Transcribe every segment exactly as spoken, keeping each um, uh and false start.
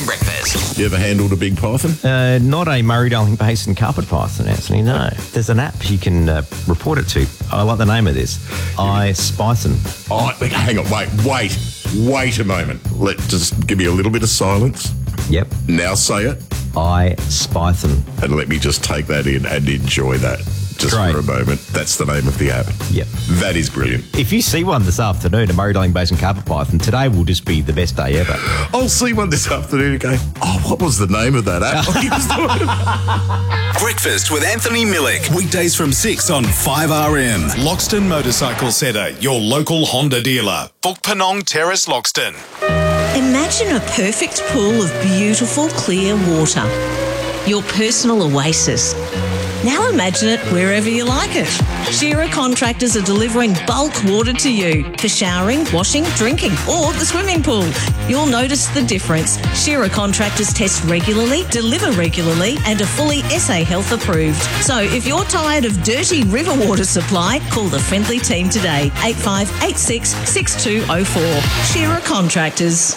breakfast. You ever handled a big python? Uh, not a Murray-Darling Basin carpet python, Anthony, no. There's an app you can uh, report it to. I like the name of this. I Spython. Oh, hang on, wait, wait, wait a moment. Let just give me a little bit of silence. Yep. Now say it. I Spython. And let me just take that in and enjoy that just Great. for a moment. That's the name of the app. Yep. That is brilliant. If you see one this afternoon, a Murray-Darling Basin carpet python, today will just be the best day ever. I'll see one this afternoon and go, oh, what was the name of that app? Breakfast with Anthony Millick. Weekdays from six on five R M. Loxton Motorcycle Centre, your local Honda dealer. Book Penong Terrace, Loxton. Imagine a perfect pool of beautiful, clear water. Your personal oasis. Now imagine it wherever you like it. Shearer Contractors are delivering bulk water to you for showering, washing, drinking, or the swimming pool. You'll notice the difference. Shearer Contractors test regularly, deliver regularly, and are fully S A Health approved. So if you're tired of dirty river water supply, call the friendly team today. eight five eight six, six two zero four. Shearer Contractors.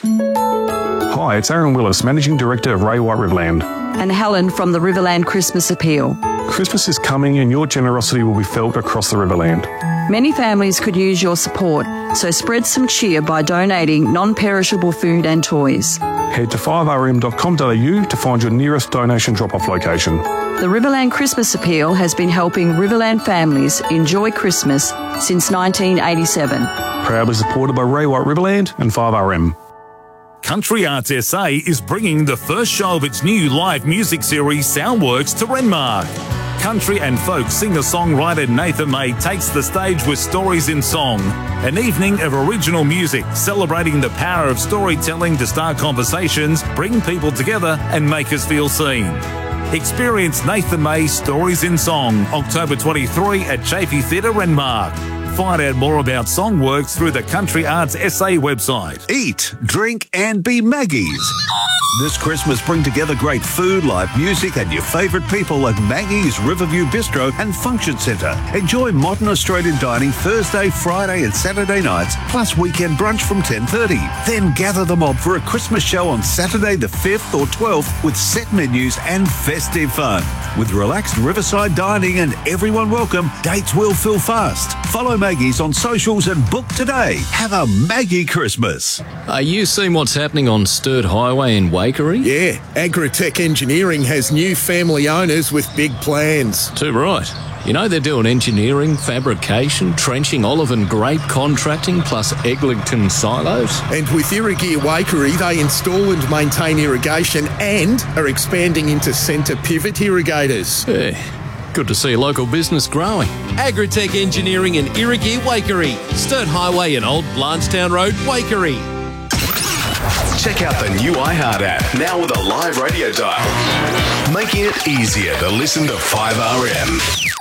Hi, it's Aaron Willis, Managing Director of Ray White Riverland. And Helen from the Riverland Christmas Appeal. Christmas is coming and your generosity will be felt across the Riverland. Many families could use your support, so spread some cheer by donating non-perishable food and toys. Head to five r m dot com dot a u to find your nearest donation drop-off location. The Riverland Christmas Appeal has been helping Riverland families enjoy Christmas since nineteen eighty-seven. Proudly supported by Ray White Riverland and five R M. Country Arts S A is bringing the first show of its new live music series, Soundworks, to Renmark. Country and folk singer-songwriter Nathan May takes the stage with Stories in Song, an evening of original music celebrating the power of storytelling to start conversations, bring people together and make us feel seen. Experience Nathan May's Stories in Song, October twenty-third at Chaffey Theatre, Renmark. Find out more about Songworks through the Country Arts S A website. Eat, drink and be Maggie's. This Christmas, bring together great food, live music and your favourite people at Maggie's Riverview Bistro and Function Centre. Enjoy modern Australian dining Thursday, Friday and Saturday nights, plus weekend brunch from ten thirty. Then gather the mob for a Christmas show on Saturday the fifth or twelfth with set menus and festive fun. With relaxed riverside dining and everyone welcome, dates will fill fast. Follow Maggie's on socials and book today. Have a Maggie Christmas. Are you seeing what's happening on Sturt Highway in Waikerie? Yeah, Agritech Engineering has new family owners with big plans. Too right. You know they're doing engineering, fabrication, trenching, olive and grape contracting, plus Eglinton silos. And with Irrigear Waikerie, they install and maintain irrigation and are expanding into centre pivot irrigators. Yeah. Good to see local business growing. Agritech Engineering and Irrigear Waikerie. Sturt Highway and Old Blanchetown Road, Waikerie. Check out the new iHeart app, now with a live radio dial, making it easier to listen to five R M.